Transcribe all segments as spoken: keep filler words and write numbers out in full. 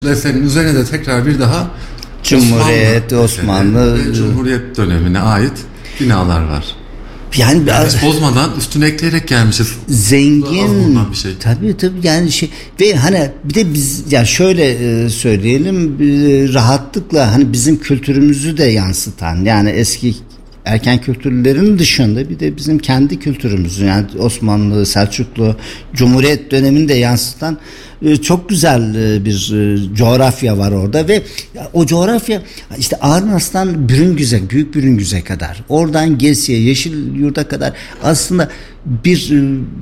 Ve senin üzerine de tekrar bir daha Cumhuriyet, Osmanlı, Osmanlı ve Cumhuriyet dönemine ait binalar var. Yani yani hiç bozmadan üstüne ekleyerek gelmişiz. Zengin bir şey. Tabii tabii yani şey ve hani bir de biz ya şöyle söyleyelim, rahatlıkla hani bizim kültürümüzü de yansıtan, yani eski erken kültürlerin dışında bir de bizim kendi kültürümüzü, yani Osmanlı, Selçuklu, Cumhuriyet dönemini de yansıtan çok güzel bir coğrafya var orada ve o coğrafya işte Ağrınas'tan Bürüngüz'e, Büyük Bürüngüz'e kadar, oradan Gesi'ye, Yeşilyurt'a kadar aslında bir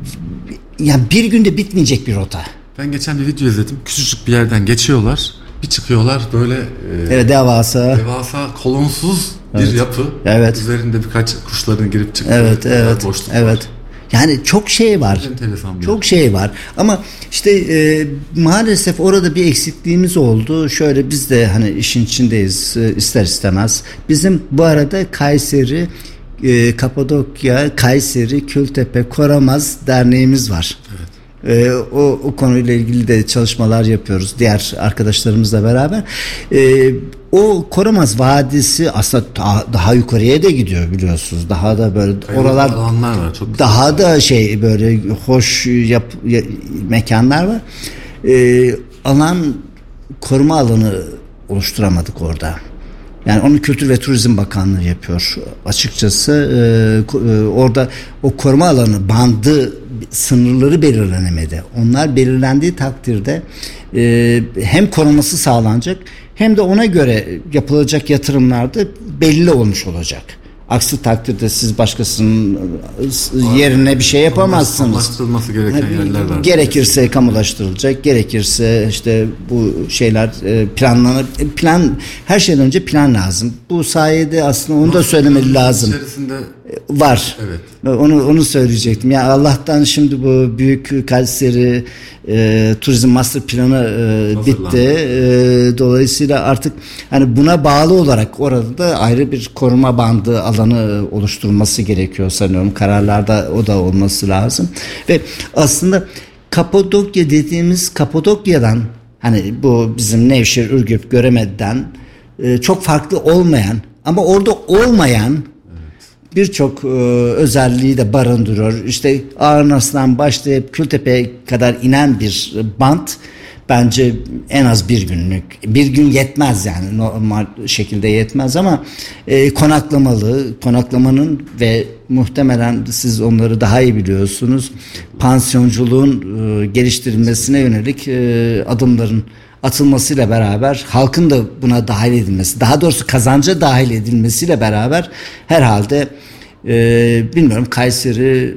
yani bir günde bitmeyecek bir rota. Ben geçen bir video izledim. Küçücük bir yerden geçiyorlar. Bir çıkıyorlar böyle e, evet, devasa devasa kolonsuz bir evet. yapı. Evet. Üzerinde birkaç kuşların girip çıktığı evet, evet, boşluk evet. var. Yani çok şey var. Çok şey var. Ama işte e, maalesef orada bir eksikliğimiz oldu. Şöyle biz de hani işin içindeyiz e, ister istemez. Bizim bu arada Kayseri, e, Kapadokya, Kayseri, Kültepe, Koramaz derneğimiz var. Evet. Ee, o, o konuyla ilgili de çalışmalar yapıyoruz diğer arkadaşlarımızla beraber. Ee, o Koramaz Vadisi aslında daha, daha yukarıya da gidiyor biliyorsunuz. Daha da böyle Kayılı oralar var, çok daha da şey böyle hoş yap, ya, mekanlar var. Ee, alan koruma alanı oluşturamadık orada. Yani onu Kültür ve Turizm Bakanlığı yapıyor. Açıkçası e, e, orada o koruma alanı bandı sınırları belirlenemedi. Onlar belirlendiği takdirde e, hem koruması sağlanacak hem de ona göre yapılacak yatırımlar da belli olmuş olacak. Aksi takdirde siz başkasının yerine bir şey yapamazsınız. Kamulaştırılması gereken yerler var. Gerekirse kamulaştırılacak, gerekirse işte bu şeyler planlanır. Plan, her şeyden önce plan lazım. Bu sayede aslında onu da söylemeli lazım. İçerisinde var. Evet. Onu onu söyleyecektim. Ya Allah'tan şimdi bu büyük Kayseri e, turizm master planı e, bitti. E, dolayısıyla artık hani buna bağlı olarak orada da ayrı bir koruma bandı alanı oluşturulması gerekiyor sanıyorum. Kararlarda o da olması lazım. Ve aslında Kapadokya dediğimiz Kapadokya'dan hani bu bizim Nevşehir, Ürgüp, Göreme'den e, çok farklı olmayan ama orada olmayan birçok e, özelliği de barındırıyor. İşte Ağrınas'tan başlayıp Kültepe'ye kadar inen bir bant bence en az bir günlük. Bir gün yetmez yani normal şekilde yetmez ama e, konaklamalı, konaklamanın ve muhtemelen siz onları daha iyi biliyorsunuz. Pansiyonculuğun e, geliştirilmesine yönelik e, adımların atılmasıyla beraber halkın da buna dahil edilmesi, daha doğrusu kazanca dahil edilmesiyle beraber herhalde e, bilmiyorum Kayseri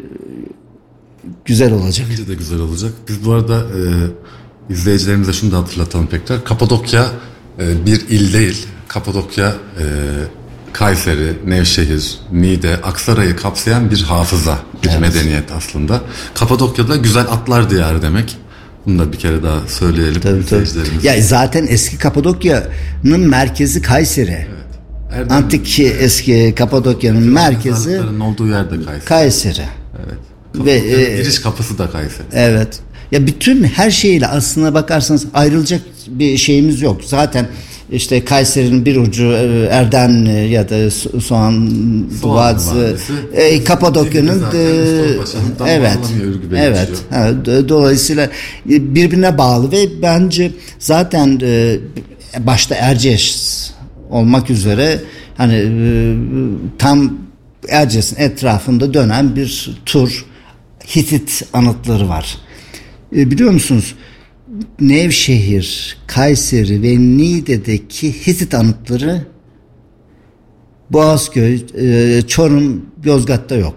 güzel olacak. Bence de güzel olacak. Biz bu arada e, izleyicilerimize şunu da hatırlatalım tekrar. Kapadokya e, bir il değil. Kapadokya e, Kayseri, Nevşehir, Niğde, Aksaray'ı kapsayan bir hafıza, bir evet. medeniyet aslında. Kapadokya'da güzel atlar diyarı demek. Bunu da bir kere daha söyleyelim izleyicilerimize. Ya zaten eski Kapadokya'nın merkezi Kayseri. Evet. Antik e, eski Kapadokya'nın merkezi olduğu yerde Kayseri. Kayseri. Evet. Ve e, giriş kapısı da Kayseri. Evet. Ya bütün her şeyle aslına bakarsanız ayrılacak bir şeyimiz yok. Zaten işte Kayseri'nin bir ucu Erdenli ya da Soğan Vadisi, e, Kapadokya'nın e, evet, evet, evet. Dolayısıyla birbirine bağlı ve bence zaten e, başta Erciyes olmak üzere hani e, tam Erciyes'in etrafında dönen bir tur Hitit anıtları var. E, biliyor musunuz? Nevşehir, Kayseri ve Niğde'deki Hitit anıtları Boğazköy, e, Çorum, Yozgat'ta yok.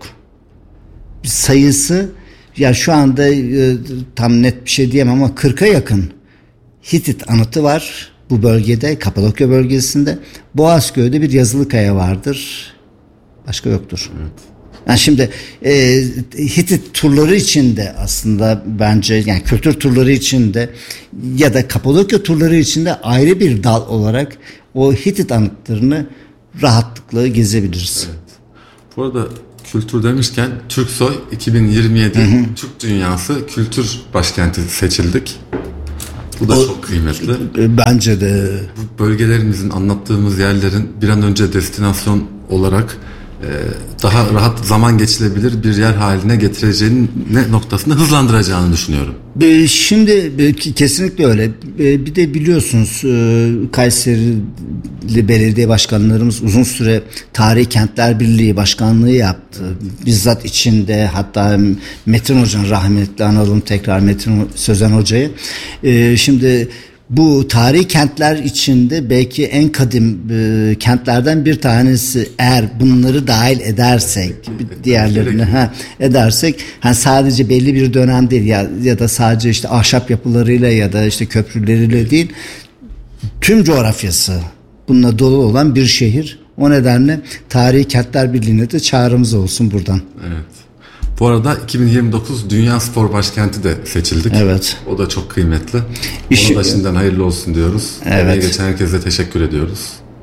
Sayısı ya şu anda e, tam net bir şey diyemem ama kırka yakın Hitit anıtı var bu bölgede, Kapadokya bölgesinde. Boğazköy'de bir Yazılıkaya vardır. Başka yoktur. Evet. Yani şimdi e, Hitit turları için de aslında bence yani kültür turları için de ya da Kapadokya turları için de ayrı bir dal olarak o Hitit anıtlarını rahatlıkla gezebiliriz. Evet. Bu arada kültür demişken Türksoy iki bin yirmi yedi hı hı. Türk Dünyası Kültür Başkenti seçildik. Bu da o, çok kıymetli. Bence de. Bu bölgelerimizin, anlattığımız yerlerin bir an önce destinasyon olarak e, daha rahat zaman geçilebilir bir yer haline getireceğini noktasında hızlandıracağını düşünüyorum. Şimdi kesinlikle öyle. Bir de biliyorsunuz Kayserili belediye başkanlarımız uzun süre Tarihi Kentler Birliği başkanlığı yaptı. Bizzat içinde, hatta Metin Hoca'nın, rahmetli analım tekrar Metin Sözen Hoca'yı. Şimdi bu tarihi kentler içinde belki en kadim e, kentlerden bir tanesi, eğer bunları dahil edersek, diğerlerini ha edersek, hani sadece belli bir dönem değil ya ya da sadece işte ahşap yapılarıyla ya da işte köprüleriyle değil, tüm coğrafyası bununla dolu olan bir şehir. O nedenle Tarihi Kentler Birliği'ne de çağrımız olsun buradan. Evet. Bu arada iki bin yirmi dokuz Dünya Spor Başkenti de seçildik. Evet. O da çok kıymetli. İş... Onu da şimdiden hayırlı olsun diyoruz. Evet. Emeği geçen herkese teşekkür ediyoruz.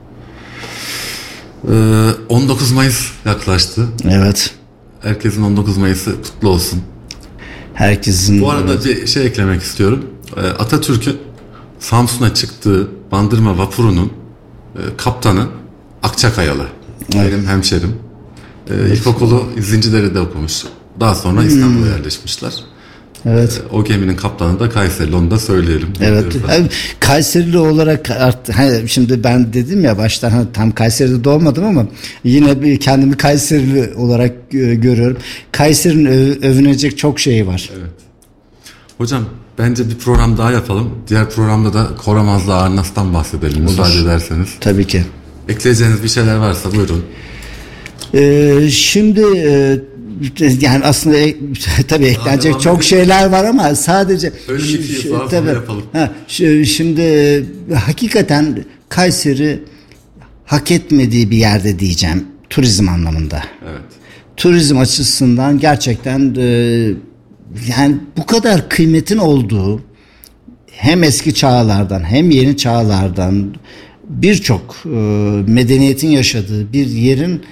Ee, on dokuz Mayıs yaklaştı. Evet. Herkesin on dokuz Mayıs'ı kutlu olsun. Herkesin. Bu arada bir şey eklemek istiyorum. Ee, Atatürk'ün Samsun'a çıktığı Bandırma vapurunun e, kaptanı Akçakayalı. Evet. Benim hemşerim. Ee, ilkokulu İzincidere'de okumuş. Daha sonra İstanbul'a hmm. yerleşmişler. Evet. Ee, o geminin kaptanı da Kayserili, onu da söyleyelim. Evet. Yani Kayserili olarak artık, hani şimdi ben dedim ya baştan, hani tam Kayseri'de doğmadım ama yine bir kendimi Kayserili olarak e, görüyorum. Kayseri'nin öv, övünecek çok şeyi var. Evet. Hocam bence bir program daha yapalım. Diğer programda da Koramazlı Arnas'tan bahsedelim. Olur. Müsaade ederseniz. Tabii ki. Ekleyeceğiniz bir şeyler varsa buyurun. Ee, şimdi e, yani aslında e, tabii eklenecek çok edeyim. şeyler var ama sadece öyle bir şey var, tabii yapalım. Ha, şu, şimdi e, hakikaten Kayseri hak etmediği bir yerde diyeceğim, turizm anlamında. Evet. Turizm açısından gerçekten e, yani bu kadar kıymetin olduğu, hem eski çağlardan hem yeni çağlardan birçok e, medeniyetin yaşadığı bir yerin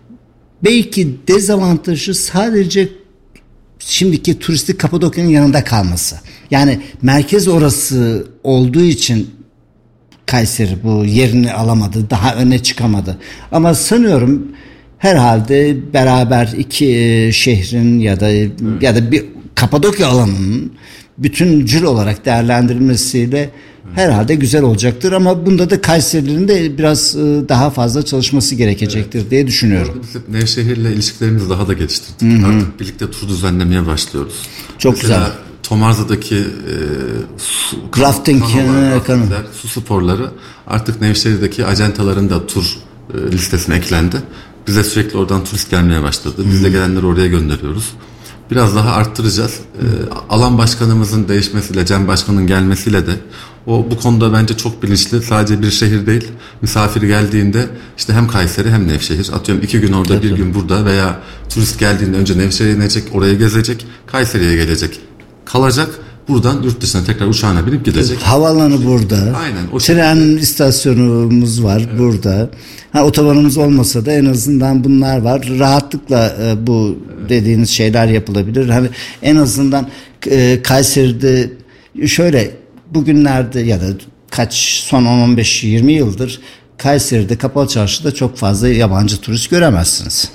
belki dezavantajı sadece şimdiki turistik Kapadokya'nın yanında kalması. Yani merkez orası olduğu için Kayseri bu yerini alamadı, daha öne çıkamadı. Ama sanıyorum herhalde beraber iki şehrin ya da evet. ya da bir Kapadokya alanının bütüncül olarak değerlendirilmesiyle herhalde güzel olacaktır, ama bunda da Kayseri'nin de biraz daha fazla çalışması gerekecektir evet. diye düşünüyorum. Biz Nevşehir'le ilişkilerimizi daha da geliştirdik. Hı-hı. Artık birlikte tur düzenlemeye başlıyoruz. Çok Mesela güzel. Tomarza'daki e, su, rafting, kanolar, kanolar, su sporları artık Nevşehir'deki acentaların da tur e, listesine eklendi. Bize sürekli oradan turist gelmeye başladı. Biz de gelenleri oraya gönderiyoruz. Biraz daha arttıracağız. E, alan başkanımızın değişmesiyle, Cem Başkan'ın gelmesiyle de o bu konuda bence çok bilinçli. Sadece bir şehir değil. Misafiri geldiğinde işte hem Kayseri hem Nevşehir. Atıyorum iki gün orada, bir gün burada, veya turist geldiğinde önce Nevşehir'e inecek, oraya gezecek, Kayseri'ye gelecek, kalacak. Buradan yurt dışına tekrar uçağına binip gidecek. Havaalanı burada. Aynen. O tren şekilde. istasyonumuz var evet. burada. Ha, otobanımız olmasa da en azından bunlar var. Rahatlıkla e, bu evet. dediğiniz şeyler yapılabilir. Hani en azından e, Kayseri'de şöyle bugünlerde ya da kaç son on on beş yirmi yıldır Kayseri'de Kapalı Çarşı'da çok fazla yabancı turist göremezsiniz.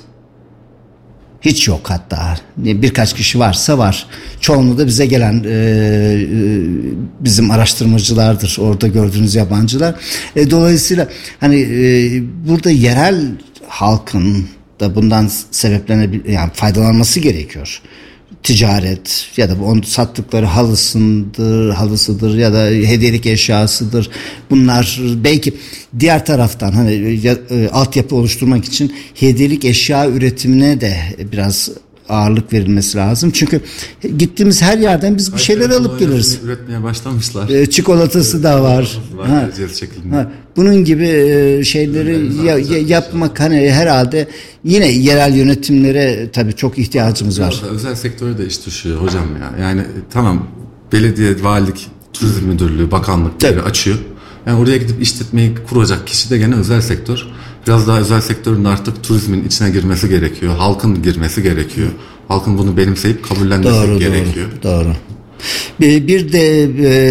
Hiç yok hatta. Birkaç kişi varsa var. Çoğunluğu da bize gelen e, e, bizim araştırmacılardır. Orada gördüğünüz yabancılar. E, dolayısıyla hani e, burada yerel halkın da bundan sebeplenebilir, yani faydalanması gerekiyor. Ticaret ya da onu sattıkları halısıdır, halısıdır ya da hediyelik eşyasıdır. Bunlar belki diğer taraftan hani e, altyapı oluşturmak için hediyelik eşya üretimine de biraz ağırlık verilmesi lazım. Çünkü gittiğimiz her yerden biz bir şeyler alıp geliriz. Üretmeye başlamışlar. E, çikolatası evet, da var. var ha, ha, bunun gibi e, şeyleri ya, ya, yapmak hani herhalde yine yerel yönetimlere tabii çok ihtiyacımız var. Özel sektöre de iş düşüyor hocam ya. Yani tamam, belediye, valilik, turizm müdürlüğü, bakanlık tabii açıyor. Yani oraya gidip işletmeyi kuracak kişi de gene özel sektör. Biraz daha özel sektörün artık turizmin içine girmesi gerekiyor. Halkın girmesi gerekiyor. Halkın bunu benimseyip kabullenmesi doğru, gerekiyor. Doğru, doğru. Bir de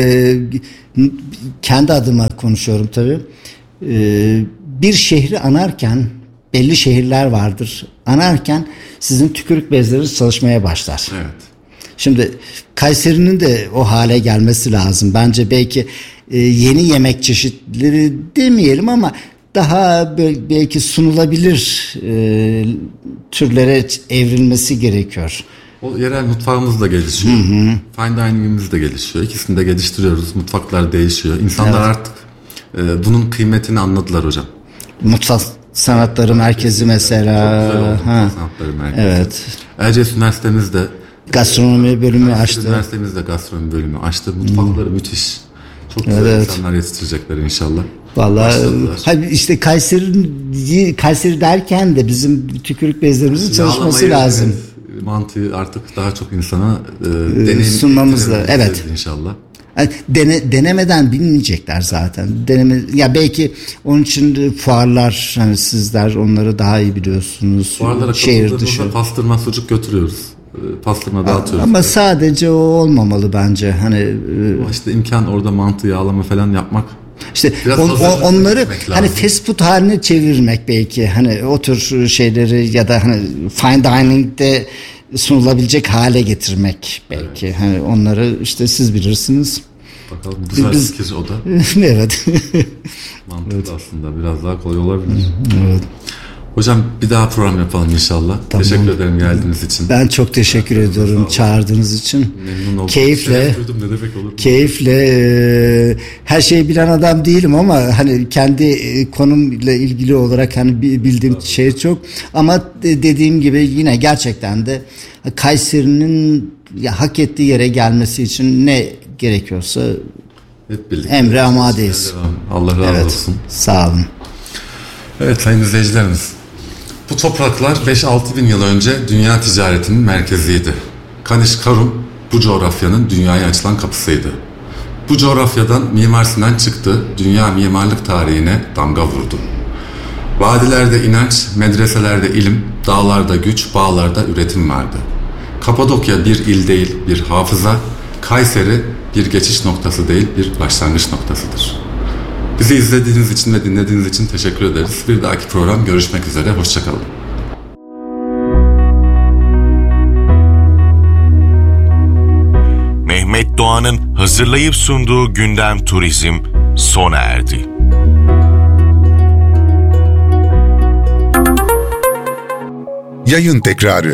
e, kendi adıma konuşuyorum tabii. E, bir şehri anarken, belli şehirler vardır. Anarken sizin tükürük bezleriniz çalışmaya başlar. Evet. Şimdi Kayseri'nin de o hale gelmesi lazım. Bence belki e, yeni yemek çeşitleri demeyelim ama daha böyle belki sunulabilir e, türlere evrilmesi gerekiyor. O yerel mutfağımız da gelişiyor. Hı hı. Fine dining'imiz de gelişiyor. İkisini de geliştiriyoruz. Mutfaklar değişiyor. İnsanlar evet. artık e, bunun kıymetini anladılar hocam. Mutfak sanatları merkezi mesela. Çok güzel oldu. Ha. Mutfak sanatları merkezi. Evet. Erciyes Üniversitemizde gastronomi bölümü Erciyes açtı. Üniversitemizde gastronomi bölümü açtı. Mutfakları hmm. müthiş. Çok güzel evet. insanlar yetiştirecekler inşallah. Vallahi işte Kayseri Kayseri derken de bizim tükürük bezlerimizin çalışması Yağlamayı, lazım. Evet, mantığı artık daha çok insana e, deneyim sunmamız da evet inşallah. Dene, denemeden bilmeyecekler zaten. Deneme ya belki onun için fuarlar hani sizler onları daha iyi biliyorsunuz. Fuarlara şehir dışı pastırma sucuk götürüyoruz. Pastırma dağıtıyoruz. Ama sadece o olmamalı bence. Hani ama işte imkan orada mantı yağlama falan yapmak. İşte on, on, onları hani fast food haline çevirmek belki hani o tür şeyleri ya da hani fine dining'de sunulabilecek hale getirmek belki. Evet. Hani onları işte siz bilirsiniz. Bakalım güzel Biz, fikir o da. Evet. Mantıklı evet. aslında biraz daha kolay olabilir. Evet. Hocam bir daha program yapalım inşallah. Tamam. Teşekkür ederim geldiğiniz için. Ben çok teşekkür ben ediyorum çağırdığınız için. Memnun oldum. Keyifle. Duydum, ne demek olur? Keyifle e, her şeyi bilen adam değilim ama hani kendi e, konumla ilgili olarak hani bildiğim evet. şey çok. Ama dediğim gibi yine gerçekten de Kayseri'nin ya, hak ettiği yere gelmesi için ne gerekiyorsa hep birlikte emre amadeyiz. Allah razı evet. olsun. Sağ olun. Evet sayın izleyicilerimiz. Bu topraklar beş altı bin yıl önce dünya ticaretinin merkeziydi. Kaniş-Karum bu coğrafyanın dünyaya açılan kapısıydı. Bu coğrafyadan Mimar Sinan çıktı, dünya mimarlık tarihine damga vurdu. Vadilerde inanç, medreselerde ilim, dağlarda güç, bağlarda üretim vardı. Kapadokya bir il değil, bir hafıza, Kayseri bir geçiş noktası değil, bir başlangıç noktasıdır. Bizi izlediğiniz için ve dinlediğiniz için teşekkür ederiz. Bir dahaki program görüşmek üzere, hoşçakalın. Mehmet Doğan'ın hazırlayıp sunduğu Gündem Turizm sona erdi. Yayın tekrarı.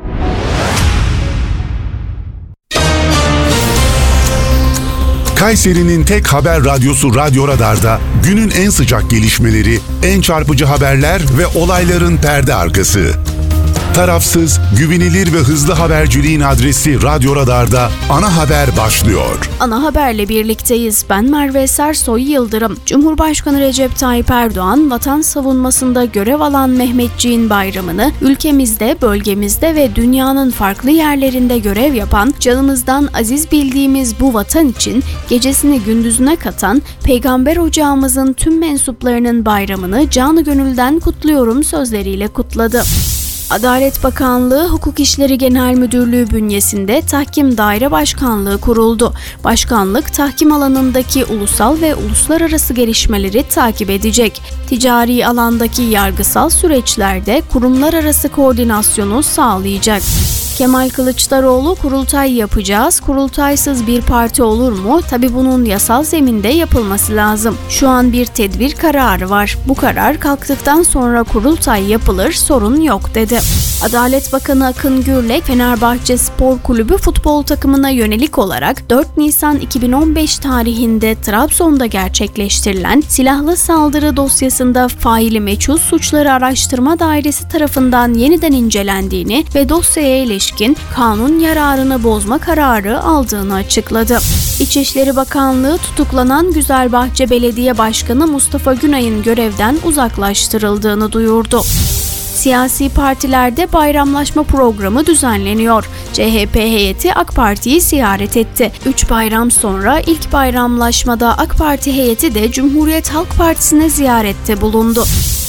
Kayseri'nin tek haber radyosu Radyo Radar'da günün en sıcak gelişmeleri, en çarpıcı haberler ve olayların perde arkası. Tarafsız, güvenilir ve hızlı haberciliğin adresi Radyo Radar'da ana haber başlıyor. Ana haberle birlikteyiz. Ben Merve Sersoy Yıldırım. Cumhurbaşkanı Recep Tayyip Erdoğan, vatan savunmasında görev alan Mehmetçiğin bayramını ülkemizde, bölgemizde ve dünyanın farklı yerlerinde görev yapan, canımızdan aziz bildiğimiz bu vatan için gecesini gündüzüne katan Peygamber ocağımızın tüm mensuplarının bayramını canı gönülden kutluyorum sözleriyle kutladı. Adalet Bakanlığı Hukuk İşleri Genel Müdürlüğü bünyesinde Tahkim Daire Başkanlığı kuruldu. Başkanlık, tahkim alanındaki ulusal ve uluslararası gelişmeleri takip edecek. Ticari alandaki yargısal süreçlerde kurumlar arası koordinasyonu sağlayacak. Kemal Kılıçdaroğlu, kurultay yapacağız, kurultaysız bir parti olur mu? Tabii bunun yasal zeminde yapılması lazım. Şu an bir tedbir kararı var. Bu karar kalktıktan sonra kurultay yapılır, sorun yok dedi. Adalet Bakanı Akın Gürlek, Fenerbahçe Spor Kulübü futbol takımına yönelik olarak dört Nisan iki bin on beş tarihinde Trabzon'da gerçekleştirilen silahlı saldırı dosyasında faili meçhul suçları araştırma dairesi tarafından yeniden incelendiğini ve dosyaya ilişkin kanun yararını bozma kararı aldığını açıkladı. İçişleri Bakanlığı tutuklanan Güzelbahçe Belediye Başkanı Mustafa Günay'ın görevden uzaklaştırıldığını duyurdu. Siyasi partilerde bayramlaşma programı düzenleniyor. C H P heyeti AK Parti'yi ziyaret etti. Üç bayram sonra ilk bayramlaşmada AK Parti heyeti de Cumhuriyet Halk Partisi'ne ziyarette bulundu.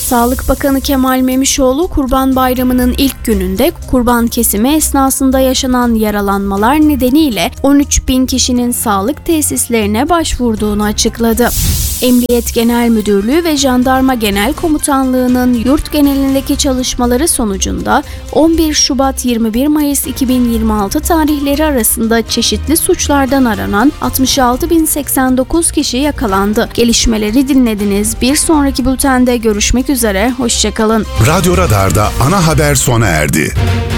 Sağlık Bakanı Kemal Memişoğlu, Kurban Bayramı'nın ilk gününde kurban kesimi esnasında yaşanan yaralanmalar nedeniyle on üç bin kişinin sağlık tesislerine başvurduğunu açıkladı. Emniyet Genel Müdürlüğü ve Jandarma Genel Komutanlığı'nın yurt genelindeki çalışmaları sonucunda on bir Şubat yirmi bir Mayıs iki bin yirmi altı tarihleri arasında çeşitli suçlardan aranan altmış altı bin seksen dokuz kişi yakalandı. Gelişmeleri dinlediniz. Bir sonraki bültende görüşmek üzere. Hoşçakalın. Radyo Radar'da ana haber sona erdi.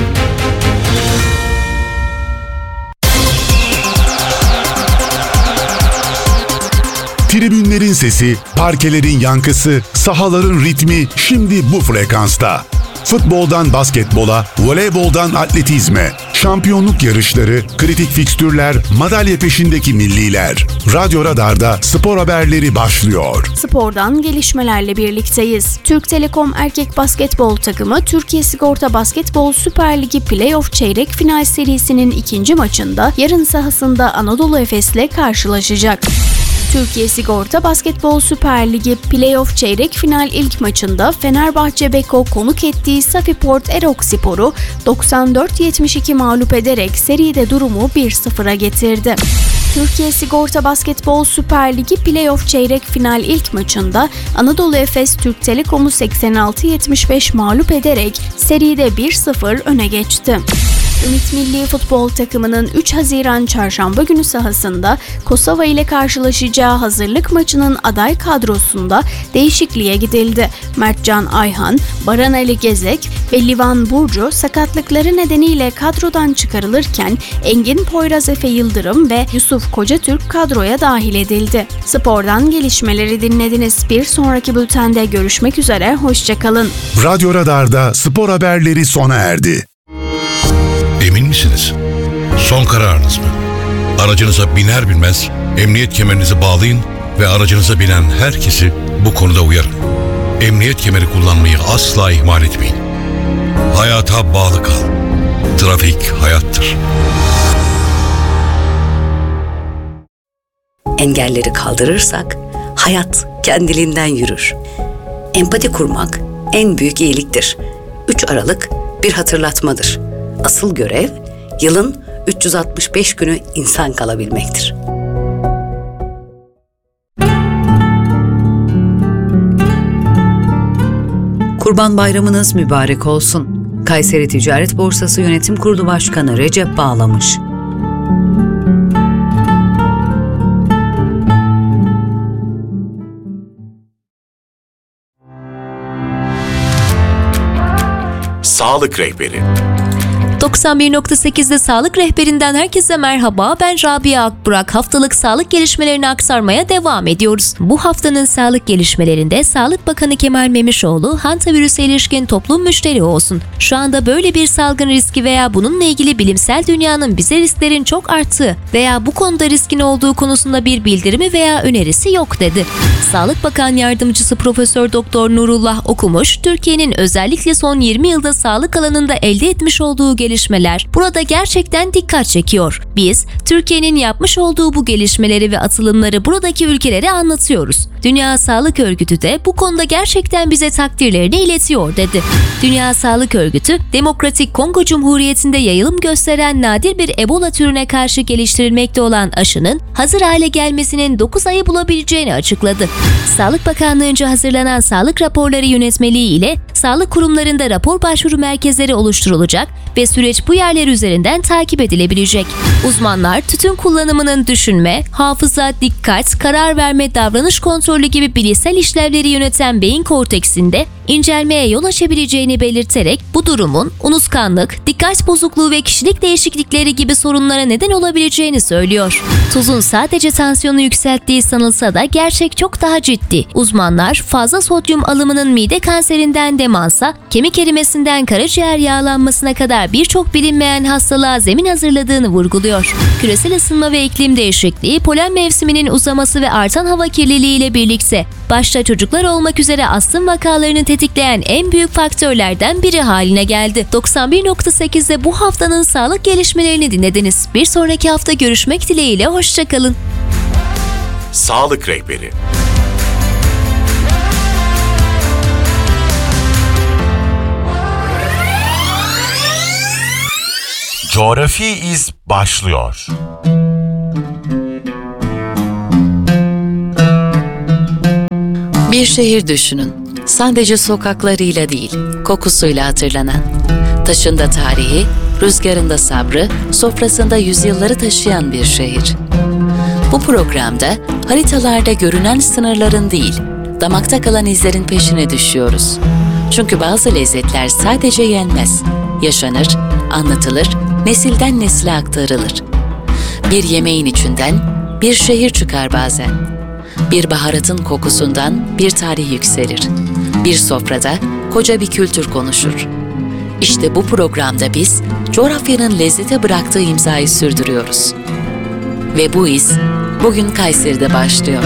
Tribünlerin sesi, parkelerin yankısı, sahaların ritmi şimdi bu frekansta. Futboldan basketbola, voleyboldan atletizme, şampiyonluk yarışları, kritik fikstürler, madalya peşindeki milliler. Radyo Radar'da spor haberleri başlıyor. Spordan gelişmelerle birlikteyiz. Türk Telekom erkek basketbol takımı Türkiye Sigorta Basketbol Süper Ligi Playoff Çeyrek Final serisinin ikinci maçında yarın sahasında Anadolu Efes'le karşılaşacak. Türkiye Sigorta Basketbol Süper Ligi Playoff Çeyrek Final ilk maçında Fenerbahçe Beko konuk ettiği Safiport Erokspor'u doksan dört yetmiş iki mağlup ederek seride durumu bir sıfıra getirdi. Türkiye Sigorta Basketbol Süper Ligi Playoff Çeyrek Final ilk maçında Anadolu Efes Türk Telekom'u seksen altı yetmiş beş mağlup ederek seride bir sıfır öne geçti. Ümit Milli Futbol takımının üç Haziran Çarşamba günü sahasında Kosova ile karşılaşacağı hazırlık maçının aday kadrosunda değişikliğe gidildi. Mertcan Ayhan, Baran Ali Gezek ve Livan Burcu sakatlıkları nedeniyle kadrodan çıkarılırken Engin Poyraz Efe Yıldırım ve Yusuf Kocatürk kadroya dahil edildi. Spordan gelişmeleri dinlediniz. Bir sonraki bültende görüşmek üzere. Hoşçakalın. Radyo Radar'da spor haberleri sona erdi. Emin misiniz? Son kararınız mı? Aracınıza biner binmez emniyet kemerinizi bağlayın ve aracınıza binen herkesi bu konuda uyarın. Emniyet kemeri kullanmayı asla ihmal etmeyin. Hayata bağlı kal. Trafik hayattır. Engelleri kaldırırsak hayat kendiliğinden yürür. Empati kurmak en büyük iyiliktir. üç Aralık bir hatırlatmadır. Asıl görev, yılın üç yüz altmış beş günü insan kalabilmektir. Kurban Bayramınız mübarek olsun. Kayseri Ticaret Borsası Yönetim Kurulu Başkanı Recep Bağlamış. Sağlık Rehberi. doksan bir nokta sekizde Sağlık Rehberinden herkese merhaba. Ben Rabia Akburak. Haftalık sağlık gelişmelerini aktarmaya devam ediyoruz. Bu haftanın sağlık gelişmelerinde Sağlık Bakanı Kemal Memişoğlu, hantavirüse ilişkin toplum müşteri olsun. Şu anda böyle bir salgın riski veya bununla ilgili bilimsel dünyanın bize risklerin çok arttığı veya bu konuda riskin olduğu konusunda bir bildirimi veya önerisi yok dedi. Sağlık Bakan Yardımcısı Profesör Doktor Nurullah Okumuş, Türkiye'nin özellikle son yirmi yılda sağlık alanında elde etmiş olduğu gelişmeler burada gerçekten dikkat çekiyor. Biz, Türkiye'nin yapmış olduğu bu gelişmeleri ve atılımları buradaki ülkelere anlatıyoruz. Dünya Sağlık Örgütü de bu konuda gerçekten bize takdirlerini iletiyor dedi. Dünya Sağlık Örgütü, Demokratik Kongo Cumhuriyeti'nde yayılım gösteren nadir bir Ebola türüne karşı geliştirilmekte olan aşının hazır hale gelmesinin dokuz ayı bulabileceğini açıkladı. Sağlık Bakanlığı'nca hazırlanan sağlık raporları yönetmeliği ile sağlık kurumlarında rapor başvuru merkezleri oluşturulacak ve süreç bu yerler üzerinden takip edilebilecek. Uzmanlar, tütün kullanımının düşünme, hafıza, dikkat, karar verme, davranış kontrolü gibi bilişsel işlevleri yöneten beyin korteksinde incelmeye yol açabileceğini belirterek bu durumun unutkanlık, dikkat bozukluğu ve kişilik değişiklikleri gibi sorunlara neden olabileceğini söylüyor. Tuzun sadece tansiyonu yükselttiği sanılsa da gerçek çok daha ciddi. Uzmanlar, fazla sodyum alımının mide kanserinden demansa, kemik erimesinden karaciğer yağlanmasına kadar birçok bilinmeyen hastalığa zemin hazırladığını vurguluyor. Küresel ısınma ve iklim değişikliği, polen mevsiminin uzaması ve artan hava kirliliği ile birlikte başta çocuklar olmak üzere astım vakalarını tetikleyen en büyük faktörlerden biri haline geldi. doksan bir nokta sekizde bu haftanın sağlık gelişmelerini dinlediniz. Bir sonraki hafta görüşmek dileğiyle, hoşçakalın. Sağlık Rehberi. Coğrafi İz başlıyor. Bir şehir düşünün. Sadece sokaklarıyla değil, kokusuyla hatırlanan. Taşında tarihi, rüzgarında sabrı, sofrasında yüzyılları taşıyan bir şehir. Bu programda haritalarda görünen sınırların değil, damakta kalan izlerin peşine düşüyoruz. Çünkü bazı lezzetler sadece yenmez, yaşanır, anlatılır, nesilden nesile aktarılır. Bir yemeğin içinden bir şehir çıkar bazen. Bir baharatın kokusundan bir tarih yükselir. Bir sofrada koca bir kültür konuşur. İşte bu programda biz coğrafyanın lezzete bıraktığı imzayı sürdürüyoruz. Ve bu iz bugün Kayseri'de başlıyor.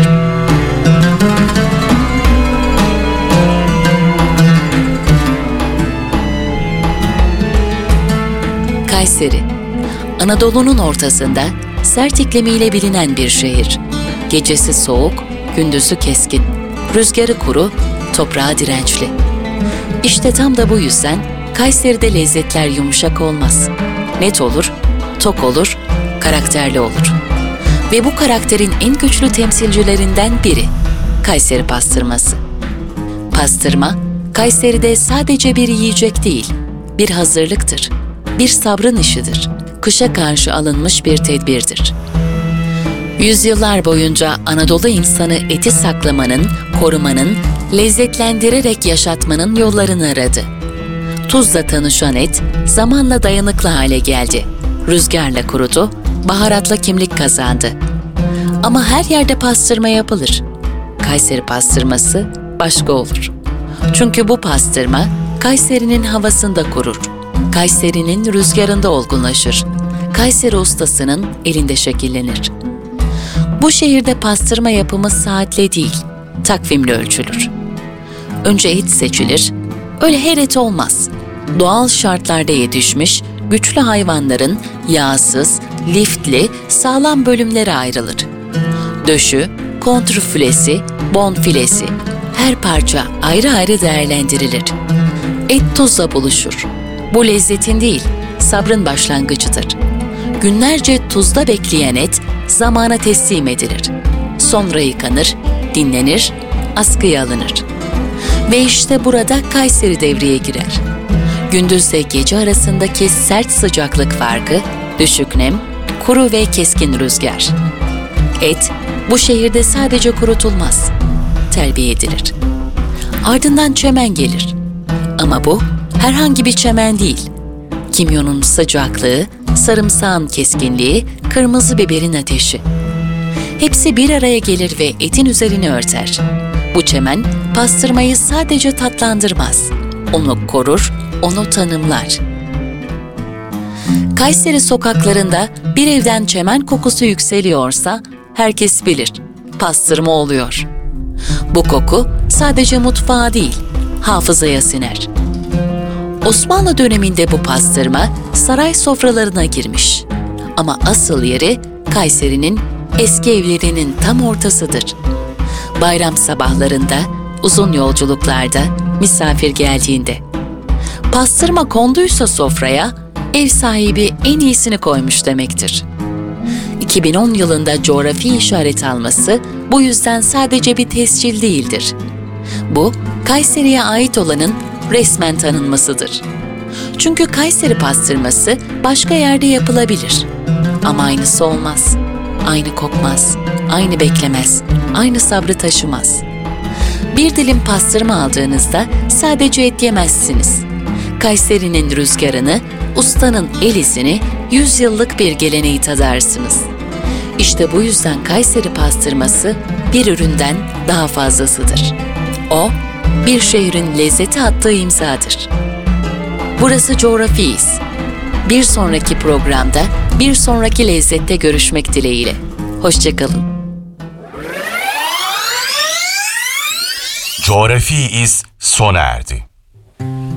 Kayseri, Anadolu'nun ortasında sert iklimiyle bilinen bir şehir. Gecesi soğuk, gündüzü keskin, rüzgarı kuru, toprağı dirençli. İşte tam da bu yüzden Kayseri'de lezzetler yumuşak olmaz. Net olur, tok olur, karakterli olur. Ve bu karakterin en güçlü temsilcilerinden biri Kayseri pastırması. Pastırma, Kayseri'de sadece bir yiyecek değil, bir hazırlıktır, bir sabrın işidir, kışa karşı alınmış bir tedbirdir. Yüzyıllar boyunca Anadolu insanı eti saklamanın, korumanın, lezzetlendirerek yaşatmanın yollarını aradı. Tuzla tanışan et zamanla dayanıklı hale geldi. Rüzgarla kurudu, baharatla kimlik kazandı. Ama her yerde pastırma yapılır. Kayseri pastırması başka olur. Çünkü bu pastırma Kayseri'nin havasında kurur. Kayseri'nin rüzgarında olgunlaşır. Kayseri ustasının elinde şekillenir. Bu şehirde pastırma yapımı saatle değil, takvimle ölçülür. Önce et seçilir, öyle her et olmaz. Doğal şartlarda yetişmiş, güçlü hayvanların yağsız, liftli, sağlam bölümlere ayrılır. Döşü, kontrfilesi, bonfilesi, her parça ayrı ayrı değerlendirilir. Et tuzla buluşur. Bu lezzetin değil, sabrın başlangıcıdır. Günlerce tuzda bekleyen et zamana teslim edilir. Sonra yıkanır, dinlenir, askıya alınır. Ve işte burada Kayseri devreye girer. Gündüzle gece arasındaki sert sıcaklık farkı, düşük nem, kuru ve keskin rüzgar. Et bu şehirde sadece kurutulmaz, terbiye edilir. Ardından çemen gelir. Ama bu herhangi bir çemen değil. Kimyonun sıcaklığı, sarımsağın keskinliği, kırmızı biberin ateşi. Hepsi bir araya gelir ve etin üzerini örter. Bu çemen pastırmayı sadece tatlandırmaz. Onu korur, onu tanımlar. Kayseri sokaklarında bir evden çemen kokusu yükseliyorsa herkes bilir, pastırma oluyor. Bu koku sadece mutfağa değil, hafızaya siner. Osmanlı döneminde bu pastırma saray sofralarına girmiş. Ama asıl yeri Kayseri'nin eski evlerinin tam ortasıdır. Bayram sabahlarında, uzun yolculuklarda, misafir geldiğinde. Pastırma konduysa sofraya, ev sahibi en iyisini koymuş demektir. iki bin on yılında coğrafi işaret alması bu yüzden sadece bir tescil değildir. Bu, Kayseri'ye ait olanın resmen tanınmasıdır. Çünkü Kayseri pastırması başka yerde yapılabilir. Ama aynısı olmaz. Aynı kokmaz, aynı beklemez, aynı sabrı taşımaz. Bir dilim pastırma aldığınızda sadece et yemezsiniz. Kayseri'nin rüzgarını, ustanın el izini, yüzyıllık bir geleneği tadarsınız. İşte bu yüzden Kayseri pastırması bir üründen daha fazlasıdır. O, bir şehrin lezzeti attığı imzadır. Burası Coğrafi İz. Bir sonraki programda, bir sonraki lezzette görüşmek dileğiyle. Hoşça kalın. Coğrafi İz sona erdi.